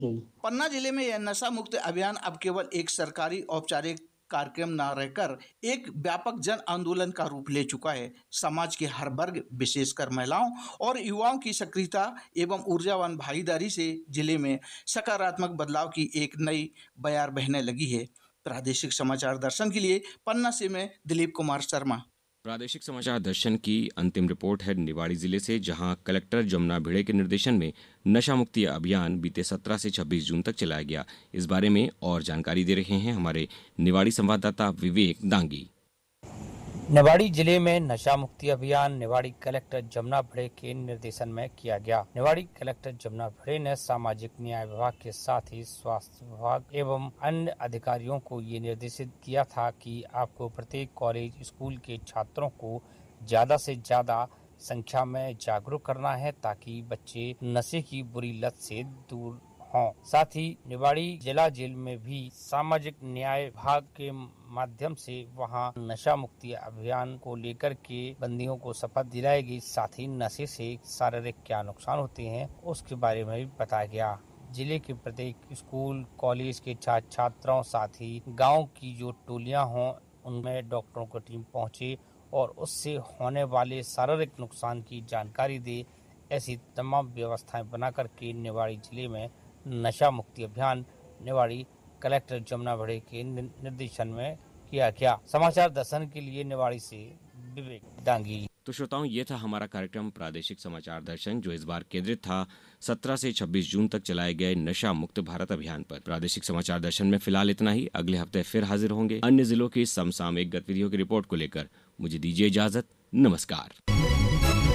पन्ना जिले में यह नशा मुक्त अभियान अब केवल एक सरकारी औपचारिक कार्यक्रम न रहकर एक व्यापक जन आंदोलन का रूप ले चुका है। समाज के हर वर्ग, विशेषकर महिलाओं और युवाओं की सक्रियता एवं ऊर्जावान भागीदारी से जिले में सकारात्मक बदलाव की एक नई बयार बहने लगी है। प्रादेशिक समाचार दर्शन के लिए पन्ना से मैं दिलीप कुमार शर्मा। प्रादेशिक समाचार दर्शन की अंतिम रिपोर्ट है निवाड़ी जिले से, जहां कलेक्टर जमुना भिड़े के निर्देशन में नशा मुक्ति अभियान बीते 17 से 26 जून तक चलाया गया। इस बारे में और जानकारी दे रहे हैं हमारे निवाड़ी संवाददाता विवेक दांगी। निवाड़ी जिले में नशा मुक्ति अभियान निवाड़ी कलेक्टर जमुना भिड़े के निर्देशन में किया गया। निवाड़ी कलेक्टर जमुना भिड़े ने सामाजिक न्याय विभाग के साथ ही स्वास्थ्य विभाग एवं अन्य अधिकारियों को ये निर्देशित किया था कि आपको प्रत्येक कॉलेज स्कूल के छात्रों को ज्यादा से ज्यादा संख्या में जागरूक करना है ताकि बच्चे नशे की बुरी लत से दूर हों। साथ ही निवाड़ी जिला जेल में भी सामाजिक न्याय विभाग के माध्यम से वहां नशा मुक्ति अभियान को लेकर के बंदियों को शपथ दिलाई गई। साथ ही नशे से शारीरिक क्या नुकसान होते हैं उसके बारे में भी बताया गया। जिले के प्रत्येक स्कूल कॉलेज के छात्र छात्राओं साथ ही गाँव की जो टोलियां हों उनमें डॉक्टरों की टीम पहुंचे और उससे होने वाले शारीरिक नुकसान की जानकारी दे। ऐसी तमाम व्यवस्थाएं बना करके निवाड़ी जिले में नशा मुक्ति अभियान निवाड़ी कलेक्टर जमुना भिड़े के निर्देशन में किया गया। समाचार दर्शन के लिए निवाड़ी से विवेक दांगी। तो श्रोताओं, ये था हमारा कार्यक्रम प्रादेशिक समाचार दर्शन, जो इस बार केंद्रित था 17 से 26 जून तक चलाए गए नशा मुक्त भारत अभियान पर। प्रादेशिक समाचार दर्शन में फिलहाल इतना ही। अगले हफ्ते फिर हाजिर होंगे अन्य जिलों की समसामयिक गतिविधियों की रिपोर्ट को लेकर। मुझे दीजिए इजाजत। नमस्कार।